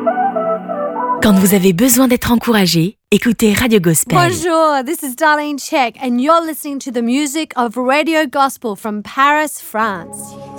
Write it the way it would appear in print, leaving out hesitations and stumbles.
Quand vous avez besoin d'être encouragé, écoutez Radio Gospel. Bonjour, this is Darlene Check, and you're listening to the music of Radio Gospel from Paris, France.